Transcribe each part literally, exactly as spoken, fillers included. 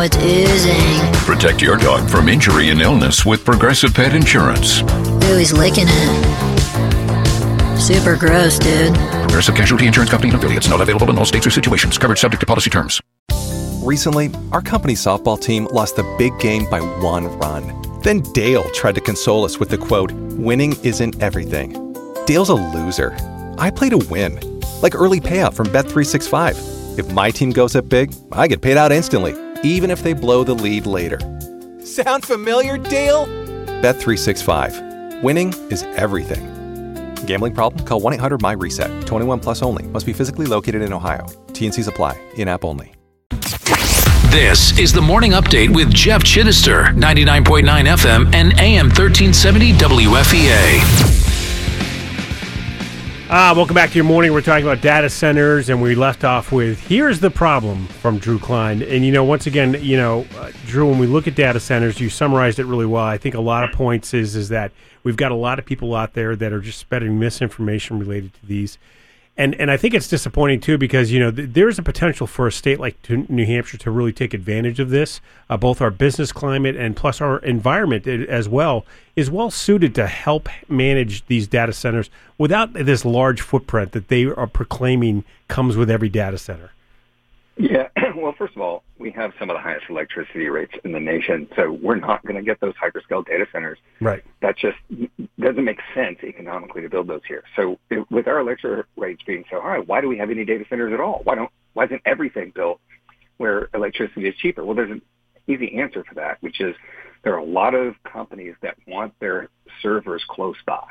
now it's oozing. Protect your dog from injury and illness with Progressive Pet Insurance. Ooh, he's licking it. Super gross, dude. Progressive Casualty Insurance Company and affiliates. Not available in all states or situations. Coverage subject to policy terms. Recently, our company softball team lost a big game by one run. Then Dale tried to console us with the quote, "Winning isn't everything." Dale's a loser. I play to win. Like early payout from Bet three sixty-five. If my team goes up big, I get paid out instantly, even if they blow the lead later. Sound familiar, Dale? Bet three sixty-five. Winning is everything. Gambling problem? Call one eight hundred M Y reset. twenty-one plus only. Must be physically located in Ohio. T N Cs apply. In-app only. This is the Morning Update with Jeff Chittister, ninety-nine point nine F M and A M thirteen seventy W F E A. Ah, welcome back to your morning. We're talking about data centers, and we left off with "Here's the problem" from Drew Klein. And, you know, once again, you know, uh, Drew, when we look at data centers, you summarized it really well. I think a lot of points is is that we've got a lot of people out there that are just spreading misinformation related to these. And and I think it's disappointing, too, because, you know, th- there's a potential for a state like to New Hampshire to really take advantage of this. Uh, both our business climate and plus our environment as well is well suited to help manage these data centers without this large footprint that they are proclaiming comes with every data center. Yeah, well, first of all, we have some of the highest electricity rates in the nation, so we're not going to get those hyperscale data centers. Right. That just doesn't make sense economically to build those here. So it, with our electric rates being so high, why do we have any data centers at all? Why don't? Why isn't everything built where electricity is cheaper? Well, there's an easy answer for that, which is there are a lot of companies that want their servers close by.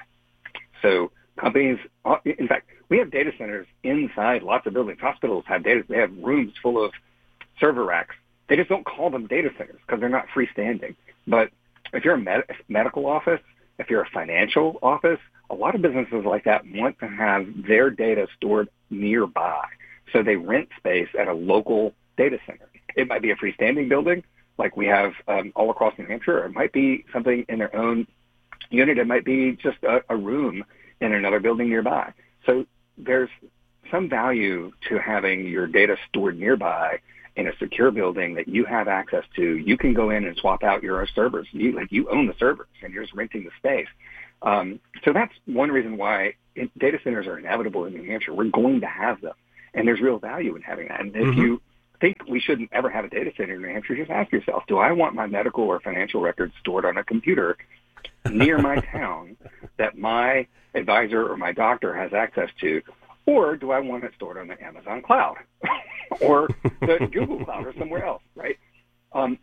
So companies, in fact, we have data centers inside lots of buildings. Hospitals have data. They have rooms full of server racks. They just don't call them data centers because they're not freestanding. But if you're a med- medical office, if you're a financial office, a lot of businesses like that want to have their data stored nearby. So they rent space at a local data center. It might be a freestanding building like we have um, all across New Hampshire, or it might be something in their own unit. It might be just a, a room in another building nearby. So there's some value to having your data stored nearby in a secure building that you have access to. You can go in and swap out your own servers. You, like, you own the servers, and you're just renting the space. Um, so that's one reason why it, data centers are inevitable in New Hampshire. We're going to have them, and there's real value in having that. And if mm-hmm. you think we shouldn't ever have a data center in New Hampshire, just ask yourself, do I want my medical or financial records stored on a computer near my town that my advisor or my doctor has access to, or do I want it stored on the Amazon cloud or the Google cloud or somewhere else, right? Um,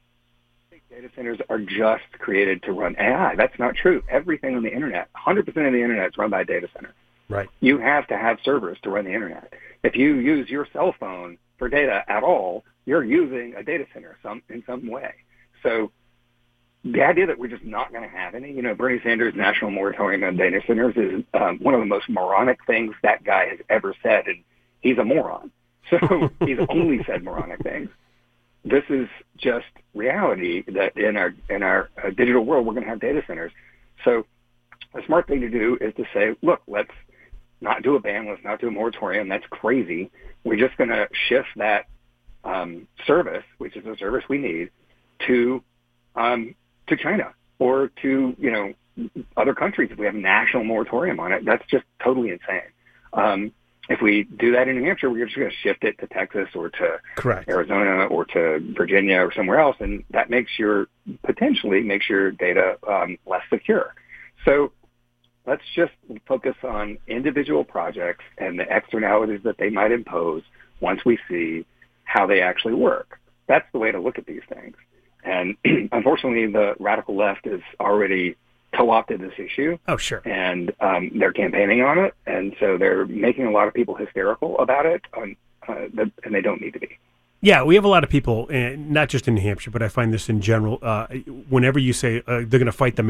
data centers are just created to run A I. That's not true. Everything on the internet, one hundred percent of the internet is run by a data center. Right. You have to have servers to run the internet. If you use your cell phone for data at all, you're using a data center some in some way. So the idea that we're just not going to have any, you know, Bernie Sanders' national moratorium on data centers is um, one of the most moronic things that guy has ever said, and he's a moron. So he's only said moronic things. This is just reality that in our in our uh, digital world, we're going to have data centers. So the smart thing to do is to say, look, let's not do a ban, let's not do a moratorium. That's crazy. We're just going to shift that um, service, which is a service we need, to um, to China or to, you know, other countries. If we have a national moratorium on it, that's just totally insane. Um, if we do that in New Hampshire, we're just going to shift it to Texas or to Correct. Arizona or to Virginia or somewhere else, and that makes your potentially makes your data um, less secure. So let's just focus on individual projects and the externalities that they might impose once we see how they actually work. That's the way to look at these things. And unfortunately, the radical left is already co-opted this issue. Oh, sure. And um, they're campaigning on it. And so they're making a lot of people hysterical about it, on, uh, and they don't need to be. Yeah, we have a lot of people, uh, not just in New Hampshire, but I find this in general. Uh, whenever you say uh, they're going to fight the man,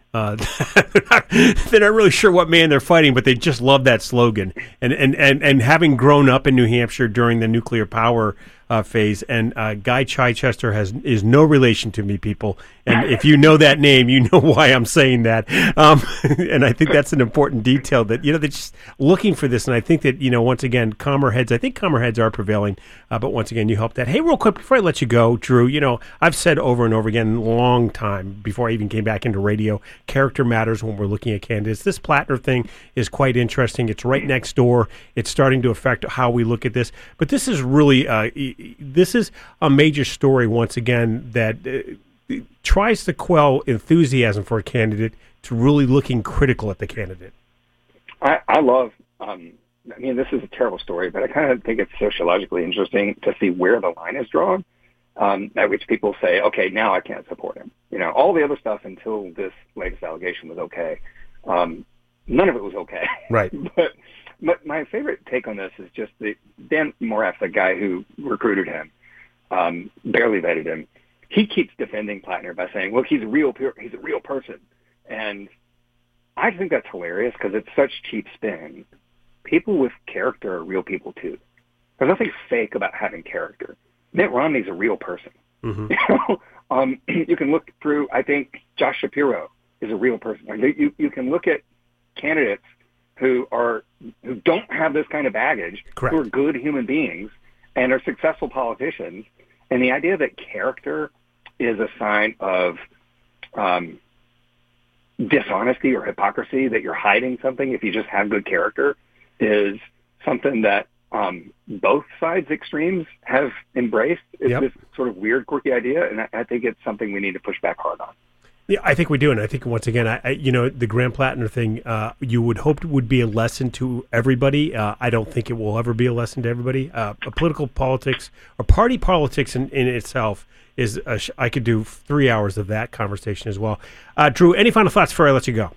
Uh, they're not really sure what man they're fighting, but they just love that slogan. And and, and, and having grown up in New Hampshire during the nuclear power uh, phase, and uh, Guy Chichester has is no relation to me, people. And if you know that name, you know why I'm saying that. Um, and I think that's an important detail that, you know, they're just looking for this. And I think that, you know, once again, calmer heads, I think calmer heads are prevailing. Uh, but once again, you help that. Hey, real quick, before I let you go, Drew, you know, I've said over and over again, a long time before I even came back into radio, character matters when we're looking at candidates. This Plattner thing is quite interesting. It's right next door. It's starting to affect how we look at this. But this is really, uh, this is a major story, once again, that uh, tries to quell enthusiasm for a candidate to really looking critical at the candidate. I, I love, um, I mean, this is a terrible story, but I kind of think it's sociologically interesting to see where the line is drawn, um, at which people say, okay, now I can't support him. You know, all the other stuff until this latest allegation was okay. Um, none of it was okay. Right. but, but my favorite take on this is just the Dan Morath, the guy who recruited him, um, barely vetted him. He keeps defending Plattner by saying, look, he's a real, he's a real person. And I think that's hilarious because it's such cheap spin. People with character are real people too. There's nothing fake about having character. Mitt Romney's a real person. Mm-hmm. You know? um, you can look through, I think Josh Shapiro is a real person. You, you can look at candidates who are, who don't have this kind of baggage, Correct. who are good human beings and are successful politicians. And the idea that character is a sign of um, dishonesty or hypocrisy, that you're hiding something if you just have good character, is something that um, both sides extremes have embraced. It's yep. this sort of weird, quirky idea, and I, I think it's something we need to push back hard on. Yeah, I think we do, and I think once again, I, I you know, the Graham Plattner thing, uh, you would hope would be a lesson to everybody. Uh, I don't think it will ever be a lesson to everybody. Uh, political politics or party politics in, in itself is. A sh- I could do three hours of that conversation as well. Uh, Drew, any final thoughts before I let you go?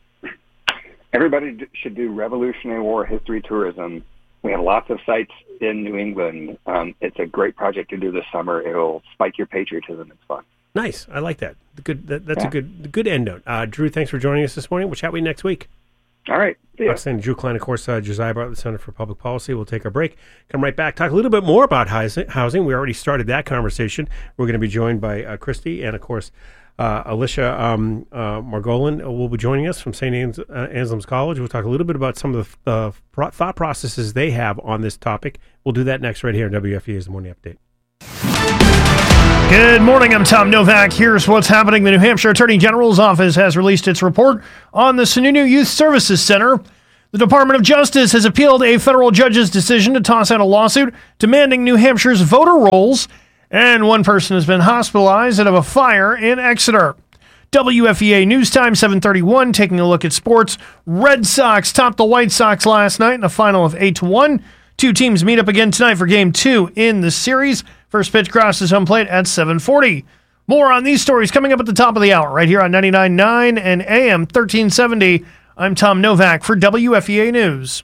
Everybody d- should do Revolutionary War history tourism. We have lots of sites in New England. Um, it's a great project to do this summer. It'll spike your patriotism. It's fun. Nice. I like that. Good. That, that's yeah. a good good end note. Uh, Drew, thanks for joining us this morning. We'll chat with you next week. All right. See ya. Outstanding. Drew Klein, of course, uh, Josiah Bartlett, Center for Public Policy. We'll take our break. Come right back. Talk a little bit more about housing. We already started that conversation. We're going to be joined by uh, Christy and, of course, uh, Alicia um, uh, Margolin will be joining us from Saint Ans- uh, Anselm's College. We'll talk a little bit about some of the uh, pro- thought processes they have on this topic. We'll do that next right here on W F E A's The Morning Update. Good morning, I'm Tom Novak. Here's what's happening. The New Hampshire Attorney General's office has released its report on the Sununu Youth Services Center. The Department of Justice has appealed a federal judge's decision to toss out a lawsuit demanding New Hampshire's voter rolls, and one person has been hospitalized out of a fire in Exeter. W F E A News Time seven thirty-one, taking a look at sports. Red Sox topped the White Sox last night in a final of eight to one. Two teams meet up again tonight for game two in the series. First pitch crosses home plate at seven forty. More on these stories coming up at the top of the hour right here on ninety-nine point nine and A M thirteen seventy. I'm Tom Novak for W F E A News.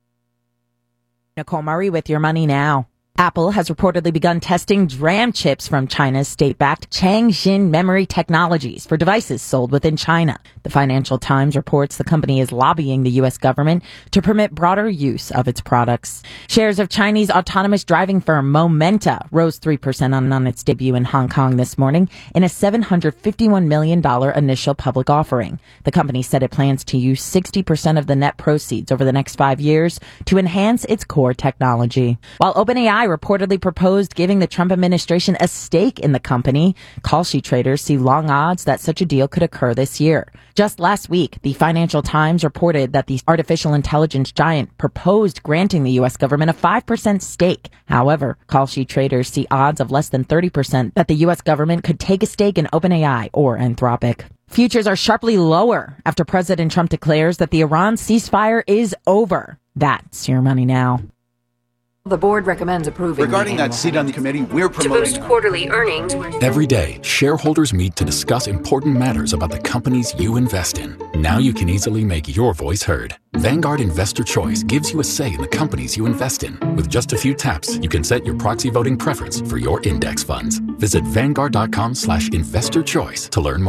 Nicole Murray with your money now. Apple has reportedly begun testing DRAM chips from China's state-backed Changxin Memory Technologies for devices sold within China. The Financial Times reports the company is lobbying the U S government to permit broader use of its products. Shares of Chinese autonomous driving firm Momenta rose three percent on, on its debut in Hong Kong this morning in a seven hundred fifty-one million dollars initial public offering. The company said it plans to use sixty percent of the net proceeds over the next five years to enhance its core technology. While OpenAI reportedly proposed giving the Trump administration a stake in the company, call sheet traders see long odds that such a deal could occur this year. Just last week, the Financial Times reported that the artificial intelligence giant proposed granting the U S government a five percent stake. However, call sheet traders see odds of less than thirty percent that the U S government could take a stake in OpenAI or Anthropic. Futures are sharply lower after President Trump declares that the Iran ceasefire is over. That's your money now. The board recommends approving. Regarding that seat on the committee, we're promoting. To boost quarterly earnings. Every day, shareholders meet to discuss important matters about the companies you invest in. Now you can easily make your voice heard. Vanguard Investor Choice gives you a say in the companies you invest in. With just a few taps, you can set your proxy voting preference for your index funds. Visit Vanguard.com slash investor choice to learn more.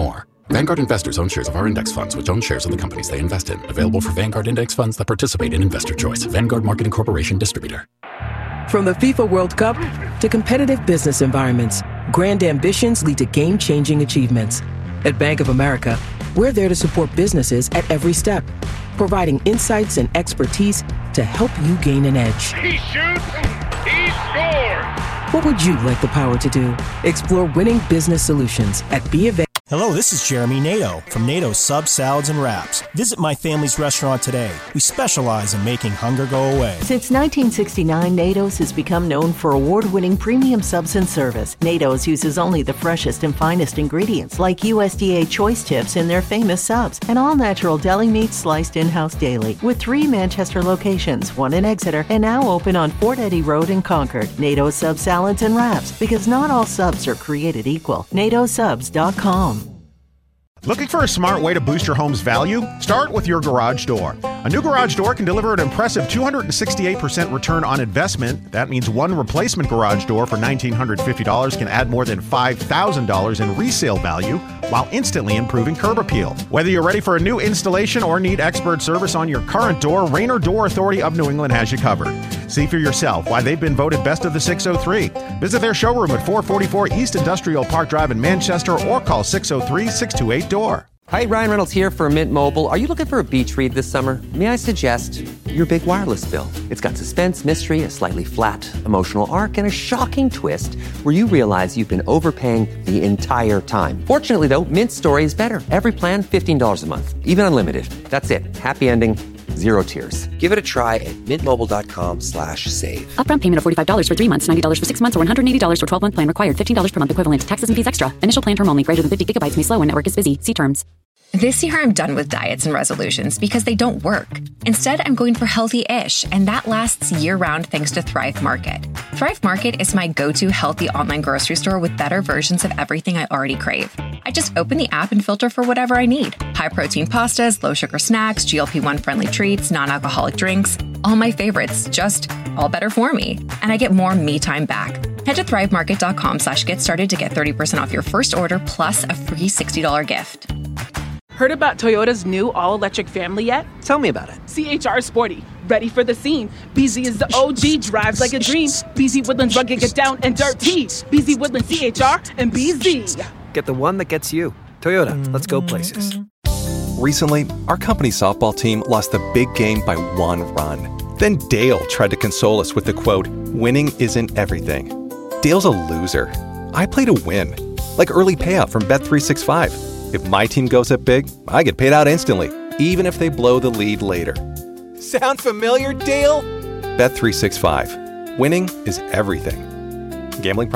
Vanguard investors own shares of our index funds, which own shares of the companies they invest in. Available for Vanguard index funds that participate in Investor Choice. Vanguard Marketing Corporation Distributor. From the FIFA World Cup to competitive business environments, grand ambitions lead to game-changing achievements. At Bank of America, we're there to support businesses at every step, providing insights and expertise to help you gain an edge. He shoots, he scores! What would you like the power to do? Explore winning business solutions at B of A. Hello, this is Jeremy Nato from Nato Sub Salads and Wraps. Visit my family's restaurant today. We specialize in making hunger go away. Since nineteen sixty-nine, Nato's has become known for award-winning premium subs and service. Nato's uses only the freshest and finest ingredients, like U S D A choice tips in their famous subs, and all-natural deli meat sliced in-house daily. With three Manchester locations, one in Exeter, and now open on Fort Eddy Road in Concord. Nato's Sub Salads and Wraps, because not all subs are created equal. nato subs dot com. Looking for a smart way to boost your home's value? Start with your garage door. A new garage door can deliver an impressive two hundred sixty-eight percent return on investment. That means one replacement garage door for one thousand nine hundred fifty dollars can add more than five thousand dollars in resale value while instantly improving curb appeal. Whether you're ready for a new installation or need expert service on your current door, Rainer Door Authority of New England has you covered. See for yourself why they've been voted best of the six oh three. Visit their showroom at four forty-four East Industrial Park Drive in Manchester or call six oh three, six two eight, D O O R. Hi, Ryan Reynolds here for Mint Mobile. Are you looking for a beach read this summer? May I suggest your big wireless bill? It's got suspense, mystery, a slightly flat emotional arc, and a shocking twist where you realize you've been overpaying the entire time. Fortunately, though, Mint's story is better. Every plan, fifteen dollars a month, even unlimited. That's it. Happy ending. Zero tears. Give it a try at mintmobile.com slash save. Upfront payment of forty-five dollars for three months, ninety dollars for six months, or one hundred eighty dollars for twelve-month plan required. fifteen dollars per month equivalent. Taxes and fees extra. Initial plan term only. Greater than fifty gigabytes may slow when network is busy. See terms. This year I'm done with diets and resolutions because they don't work. Instead, I'm going for healthy-ish, and that lasts year-round thanks to Thrive Market. Thrive Market is my go-to healthy online grocery store with better versions of everything I already crave. I just open the app and filter for whatever I need. High-protein pastas, low-sugar snacks, G L P one friendly treats, non-alcoholic drinks. All my favorites, just all better for me. And I get more me time back. Head to thrivemarket.com slash get started to get thirty percent off your first order plus a free sixty dollars gift. Heard about Toyota's new all-electric family yet? Tell me about it. C H R Sporty, ready for the scene. B Z is the O G, drives like a dream. B Z Woodlands rugged, get down and dirty. B Z Woodlands C H R and B Z. Get the one that gets you. Toyota, let's go places. Recently, our company softball team lost the big game by one run. Then Dale tried to console us with the quote, "Winning isn't everything." Dale's a loser. I play to win. Like early payout from Bet three sixty-five. If my team goes up big, I get paid out instantly, even if they blow the lead later. Sound familiar, Dale? Bet three sixty-five. Winning is everything. Gambling